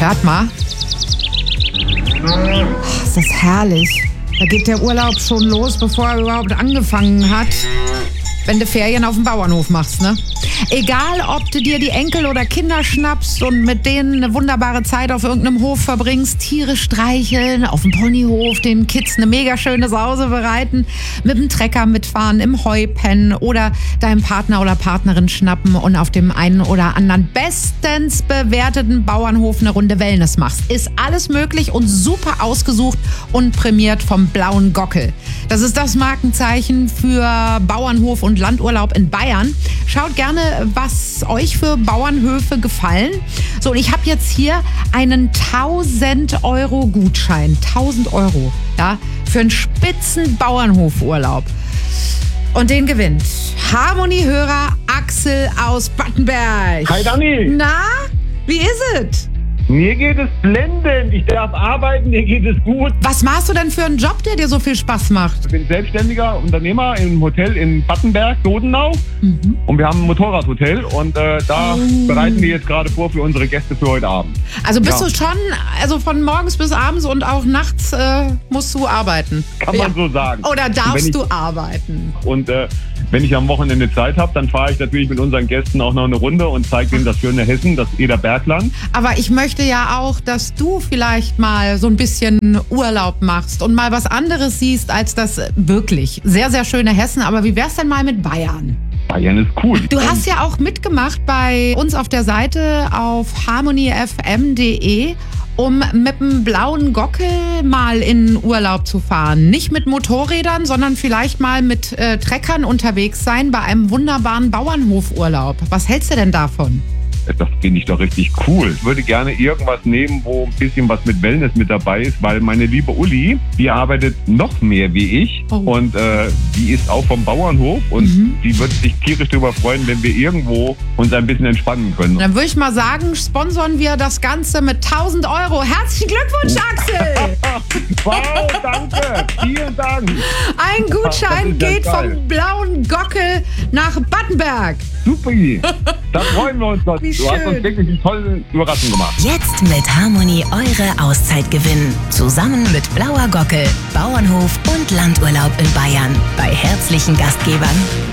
Hört mal. Ist das herrlich. Da geht der Urlaub schon los, bevor er überhaupt angefangen hat. Wenn du Ferien auf dem Bauernhof machst, ne? Egal, ob du dir die Enkel oder Kinder schnappst und mit denen eine wunderbare Zeit auf irgendeinem Hof verbringst, Tiere streicheln, auf dem Ponyhof den Kids eine mega schöne Sause bereiten, mit dem Trecker mitfahren, im Heu pennen oder deinem Partner oder Partnerin schnappen und auf dem einen oder anderen bestens bewerteten Bauernhof eine Runde Wellness machst. Ist alles möglich und super ausgesucht und prämiert vom Blauen Gockel. Das ist das Markenzeichen für Bauernhof und Landurlaub in Bayern. Schaut gerne, was euch für Bauernhöfe gefallen. So, und ich habe jetzt hier einen 1.000 Euro Gutschein. 1.000 Euro, ja, für einen spitzen Bauernhofurlaub. Und den gewinnt Harmonie-Hörer Axel aus Battenberg. Hi Dani. Na, wie ist es? Mir geht es blendend. Ich darf arbeiten, mir geht es gut. Was machst du denn für einen Job, der dir so viel Spaß macht? Ich bin selbstständiger Unternehmer im Hotel in Battenberg, Dodenau. Und wir haben ein Motorradhotel und da bereiten wir jetzt gerade vor für unsere Gäste für heute Abend. Also bist du schon, also von morgens bis abends und auch nachts musst du arbeiten? Kann man so sagen. Oder darfst du arbeiten? Und wenn ich am Wochenende Zeit habe, dann fahre ich natürlich mit unseren Gästen auch noch eine Runde und zeige denen das schöne Hessen, das Ederbergland. Aber ich möchte ja auch, dass du vielleicht mal so ein bisschen Urlaub machst und mal was anderes siehst als das wirklich sehr, sehr schöne Hessen. Aber wie wär's denn mal mit Bayern? Bayern ist cool. Du hast ja auch mitgemacht bei uns auf der Seite auf harmoniefm.de, um mit dem Blauen Gockel mal in Urlaub zu fahren. Nicht mit Motorrädern, sondern vielleicht mal mit Treckern unterwegs sein bei einem wunderbaren Bauernhofurlaub. Was hältst du denn davon? Das finde ich doch richtig cool. Ich würde gerne irgendwas nehmen, wo ein bisschen was mit Wellness mit dabei ist, weil meine liebe Uli, die arbeitet noch mehr wie ich und die ist auch vom Bauernhof und die würde sich tierisch darüber freuen, wenn wir irgendwo uns ein bisschen entspannen können. Dann würde ich mal sagen, sponsern wir das Ganze mit 1.000 Euro. Herzlichen Glückwunsch, Axel! Wow, danke! Vielen Dank! Ein Gutschein geht vom Blauen Gockel nach Battenberg. Super! Da freuen wir uns doch. Du hast uns wirklich eine tolle Überraschung gemacht. Jetzt mit Harmonie eure Auszeit gewinnen. Zusammen mit Blauer Gockel, Bauernhof und Landurlaub in Bayern. Bei herzlichen Gastgebern.